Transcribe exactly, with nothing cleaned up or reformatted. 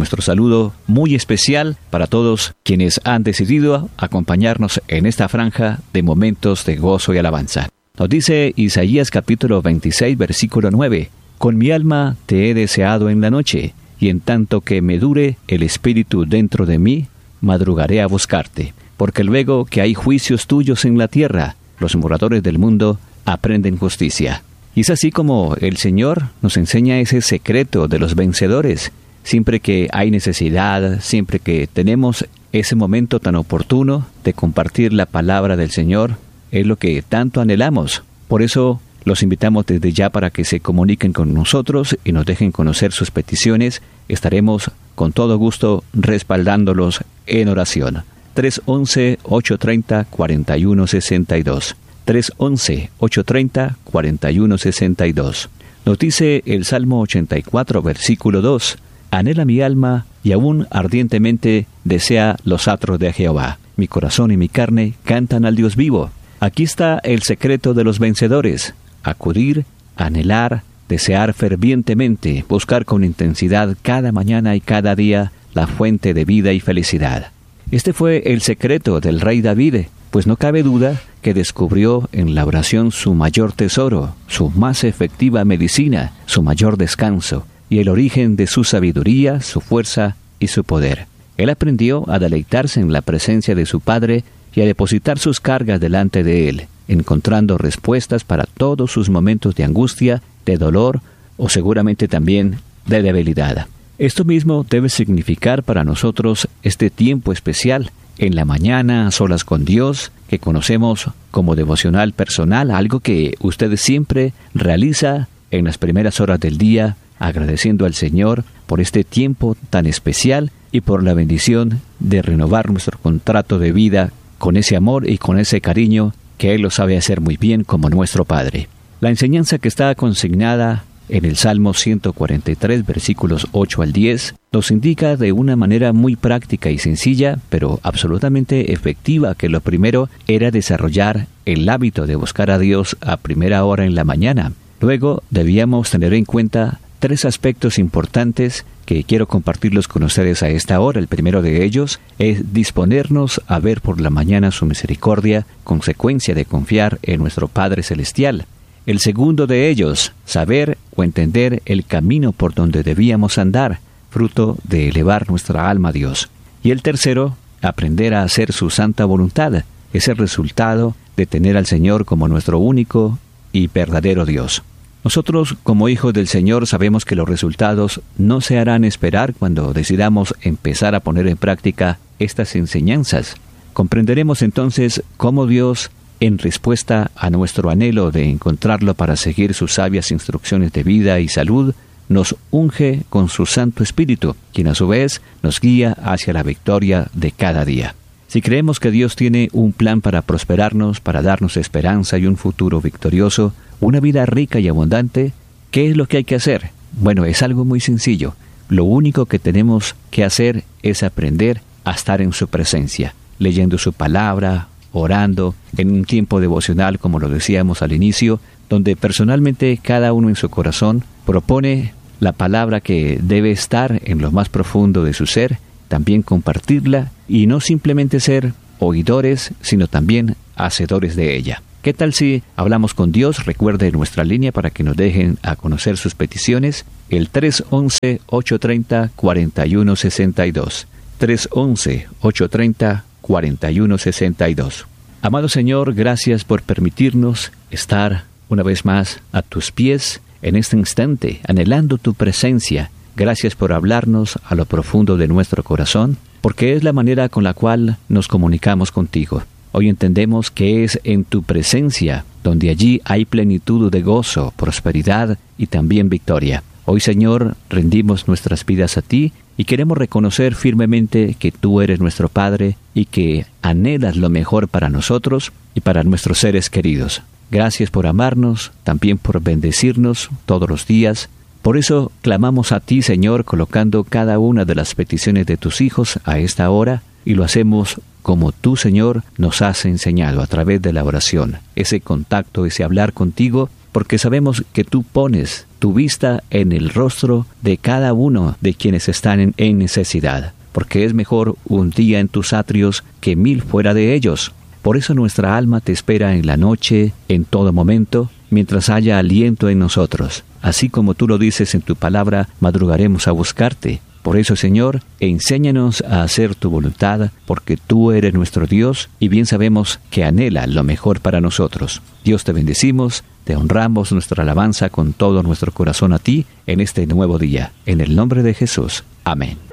nuestro saludo muy especial para todos quienes han decidido acompañarnos en esta franja de momentos de gozo y alabanza. Nos dice Isaías capítulo veintiséis, versículo nueve, «Con mi alma te he deseado en la noche, y en tanto que me dure el espíritu dentro de mí, madrugaré a buscarte. Porque luego que hay juicios tuyos en la tierra, los moradores del mundo aprenden justicia». Y es así como el Señor nos enseña ese secreto de los vencedores. Siempre que hay necesidad, siempre que tenemos ese momento tan oportuno de compartir la palabra del Señor, es lo que tanto anhelamos. Por eso los invitamos desde ya para que se comuniquen con nosotros y nos dejen conocer sus peticiones. Estaremos con todo gusto respaldándolos en oración. tres once, ocho treinta, cuarenta y uno sesenta y dos. tres once, ocho treinta, cuarenta y uno sesenta y dos. Nos dice el Salmo ochenta y cuatro, versículo dos. «Anhela mi alma y aún ardientemente desea los atrios de Jehová. Mi corazón y mi carne cantan al Dios vivo». Aquí está el secreto de los vencedores: acudir, anhelar, desear fervientemente, buscar con intensidad cada mañana y cada día la fuente de vida y felicidad. Este fue el secreto del rey David, pues no cabe duda que descubrió en la oración su mayor tesoro, su más efectiva medicina, su mayor descanso, y el origen de su sabiduría, su fuerza y su poder. Él aprendió a deleitarse en la presencia de su Padre y a depositar sus cargas delante de Él, encontrando respuestas para todos sus momentos de angustia, de dolor o seguramente también de debilidad. Esto mismo debe significar para nosotros este tiempo especial, en la mañana, a solas con Dios, que conocemos como devocional personal, algo que usted siempre realiza en las primeras horas del día, agradeciendo al Señor por este tiempo tan especial y por la bendición de renovar nuestro contrato de vida con ese amor y con ese cariño que Él lo sabe hacer muy bien como nuestro Padre. La enseñanza que está consignada en el Salmo ciento cuarenta y tres, versículos ocho al diez, nos indica de una manera muy práctica y sencilla, pero absolutamente efectiva, que lo primero era desarrollar el hábito de buscar a Dios a primera hora en la mañana. Luego debíamos tener en cuenta tres aspectos importantes que quiero compartirlos con ustedes a esta hora. El primero de ellos es disponernos a ver por la mañana su misericordia, consecuencia de confiar en nuestro Padre Celestial. El segundo de ellos, saber o entender el camino por donde debíamos andar, fruto de elevar nuestra alma a Dios. Y el tercero, aprender a hacer su santa voluntad, es el resultado de tener al Señor como nuestro único y verdadero Dios. Nosotros, como hijos del Señor, sabemos que los resultados no se harán esperar cuando decidamos empezar a poner en práctica estas enseñanzas. Comprenderemos entonces cómo Dios, en respuesta a nuestro anhelo de encontrarlo para seguir sus sabias instrucciones de vida y salud, nos unge con su Santo Espíritu, quien a su vez nos guía hacia la victoria de cada día. Si creemos que Dios tiene un plan para prosperarnos, para darnos esperanza y un futuro victorioso, una vida rica y abundante, ¿qué es lo que hay que hacer? Bueno, es algo muy sencillo. Lo único que tenemos que hacer es aprender a estar en su presencia, leyendo su palabra, orando, en un tiempo devocional, como lo decíamos al inicio, donde personalmente cada uno en su corazón propone la palabra que debe estar en lo más profundo de su ser, también compartirla y no simplemente ser oidores, sino también hacedores de ella. ¿Qué tal si hablamos con Dios? Recuerde nuestra línea para que nos dejen a conocer sus peticiones, el tres once, ocho treinta, cuarenta y uno sesenta y dos. tres once, ocho treinta, cuarenta y uno sesenta y dos. Amado Señor, gracias por permitirnos estar una vez más a tus pies en este instante, anhelando tu presencia. Gracias por hablarnos a lo profundo de nuestro corazón, porque es la manera con la cual nos comunicamos contigo. Hoy entendemos que es en tu presencia donde allí hay plenitud de gozo, prosperidad y también victoria. Hoy, Señor, rendimos nuestras vidas a ti y queremos reconocer firmemente que tú eres nuestro Padre y que anhelas lo mejor para nosotros y para nuestros seres queridos. Gracias por amarnos, también por bendecirnos todos los días. Por eso clamamos a ti, Señor, colocando cada una de las peticiones de tus hijos a esta hora, y lo hacemos como tú, Señor, nos has enseñado a través de la oración. Ese contacto, ese hablar contigo, porque sabemos que tú pones tu vista en el rostro de cada uno de quienes están en, en necesidad, porque es mejor un día en tus atrios que mil fuera de ellos. Por eso nuestra alma te espera en la noche, en todo momento, mientras haya aliento en nosotros. Así como tú lo dices en tu palabra, madrugaremos a buscarte. Por eso, Señor, enséñanos a hacer tu voluntad, porque tú eres nuestro Dios y bien sabemos que anhela lo mejor para nosotros. Dios, te bendecimos, te honramos nuestra alabanza con todo nuestro corazón a ti en este nuevo día. En el nombre de Jesús. Amén.